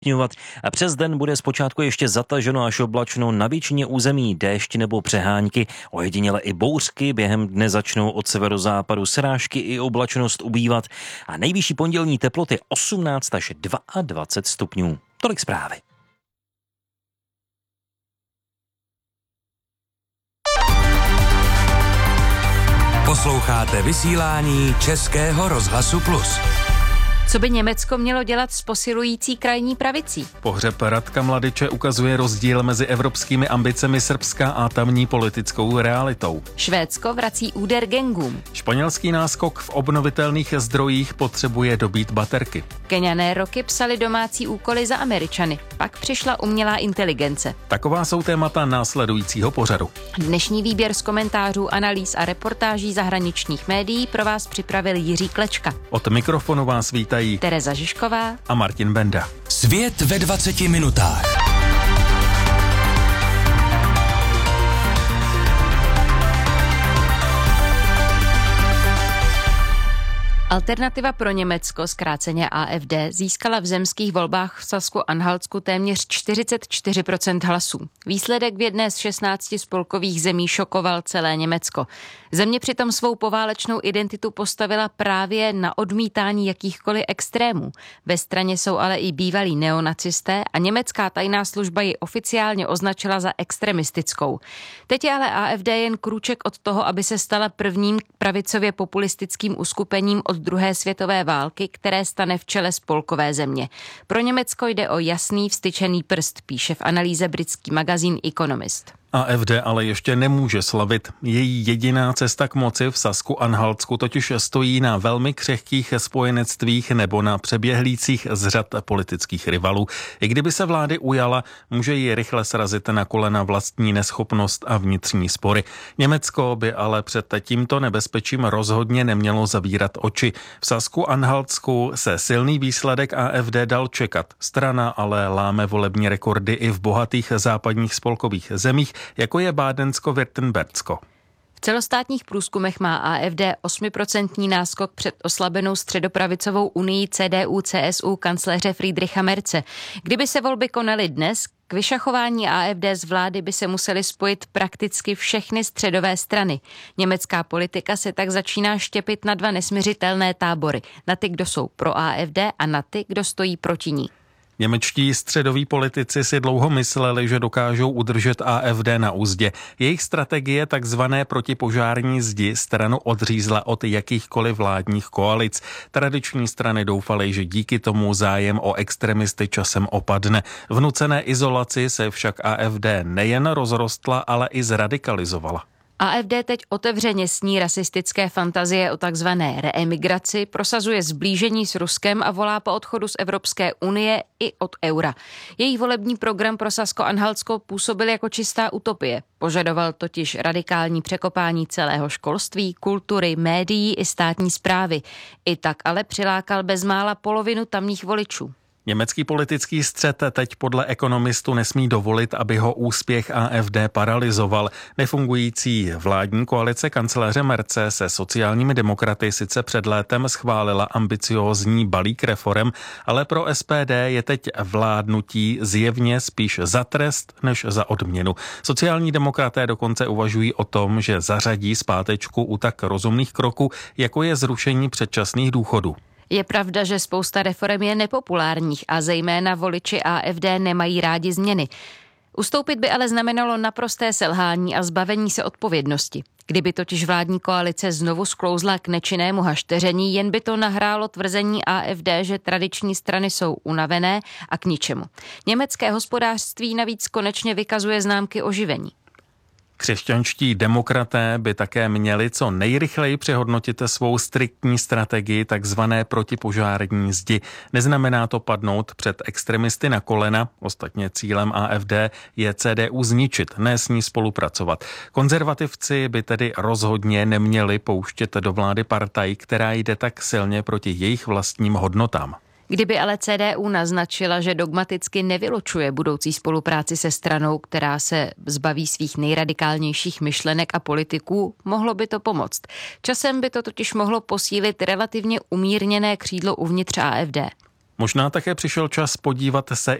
a přes den bude zpočátku ještě zataženo až oblačno, na většině území déšť nebo přehánky, ojediněle i bouřky, během dne začnou od severozápadu srážky i oblačnost ubývat a nejvyšší pondělní teploty 18 až 22 stupňů. Tolik zprávy. Posloucháte vysílání Českého rozhlasu Plus. Co by Německo mělo dělat s posilující krajní pravicí? Pohřeb Radka Mladiče ukazuje rozdíl mezi evropskými ambicemi Srbska a tamní politickou realitou. Švédsko vrací úder gangům. Španělský náskok v obnovitelných zdrojích potřebuje dobít baterky. Keňané roky psali domácí úkoly za Američany. Pak přišla umělá inteligence. Taková jsou témata následujícího pořadu. Dnešní výběr z komentářů, analýz a reportáží zahraničních médií pro vás připravil Jiří Klečka. Od mikrofonu vás vítají Tereza Žižková a Martin Benda. Svět ve 20 minutách. Alternativa pro Německo, zkráceně AfD, získala v zemských volbách v Sasku-Anhaltsku téměř 44% hlasů. Výsledek v jedné z 16 spolkových zemí šokoval celé Německo. Země přitom svou poválečnou identitu postavila právě na odmítání jakýchkoliv extrémů. Ve straně jsou ale i bývalí neonacisté a německá tajná služba ji oficiálně označila za extremistickou. Teď je ale AfD jen krůček od toho, aby se stala prvním pravicově populistickým uskupením od druhé světové války, které stane v čele spolkové země. Pro Německo jde o jasný vstyčený prst, píše v analýze britský magazín Economist. AfD ale ještě nemůže slavit. Její jediná cesta k moci v Sasku-Anhaltsku totiž stojí na velmi křehkých spojenectvích nebo na přeběhlících z řad politických rivalů. I kdyby se vlády ujala, může ji rychle srazit na kolena vlastní neschopnost a vnitřní spory. Německo by ale před tímto nebezpečím rozhodně nemělo zavírat oči. V Sasku-Anhaltsku se silný výsledek AfD dal čekat. Strana ale láme volební rekordy i v bohatých západních spolkových zemích, jako je Bádensko-Württembersko. V celostátních průzkumech má AfD 8% náskok před oslabenou středopravicovou unii CDU-CSU kancléře Friedricha Merze. Kdyby se volby konaly dnes, k vyšachování AfD z vlády by se musely spojit prakticky všechny středové strany. Německá politika se tak začíná štěpit na dva nesmiřitelné tábory. Na ty, kdo jsou pro AfD a na ty, kdo stojí proti ní. Němečtí středoví politici si dlouho mysleli, že dokážou udržet AfD na uzdě. Jejich strategie takzvané protipožární zdi stranu odřízla od jakýchkoliv vládních koalic. Tradiční strany doufaly, že díky tomu zájem o extremisty časem opadne. V nucené izolaci se však AfD nejen rozrostla, ale i zradikalizovala. AfD teď otevřeně sní rasistické fantazie o takzvané reemigraci, prosazuje zblížení s Ruskem a volá po odchodu z Evropské unie i od eura. Její volební program pro Sasko-Anhaltsko působil jako čistá utopie. Požadoval totiž radikální překopání celého školství, kultury, médií i státní správy. I tak ale přilákal bezmála polovinu tamních voličů. Německý politický střet teď podle ekonomistu nesmí dovolit, aby ho úspěch AfD paralyzoval. Nefungující vládní koalice kancléře Merze se sociálními demokraty sice před létem schválila ambiciózní balík reforem, ale pro SPD je teď vládnutí zjevně spíš za trest než za odměnu. Sociální demokraté dokonce uvažují o tom, že zařadí zpátečku u tak rozumných kroků, jako je zrušení předčasných důchodů. Je pravda, že spousta reforem je nepopulárních a zejména voliči AfD nemají rádi změny. Ustoupit by ale znamenalo naprosté selhání a zbavení se odpovědnosti. Kdyby totiž vládní koalice znovu sklouzla k nečinnému hašteření, jen by to nahrálo tvrzení AfD, že tradiční strany jsou unavené a k ničemu. Německé hospodářství navíc konečně vykazuje známky oživení. Křesťanští demokraté by také měli co nejrychleji přehodnotit svou striktní strategii takzvané protipožární zdi. Neznamená to padnout před extremisty na kolena, ostatně cílem AfD je CDU zničit, ne s ní spolupracovat. Konzervativci by tedy rozhodně neměli pouštět do vlády partaj, která jde tak silně proti jejich vlastním hodnotám. Kdyby ale CDU naznačila, že dogmaticky nevylučuje budoucí spolupráci se stranou, která se zbaví svých nejradikálnějších myšlenek a politiků, mohlo by to pomoct. Časem by to totiž mohlo posílit relativně umírněné křídlo uvnitř AfD. Možná také přišel čas podívat se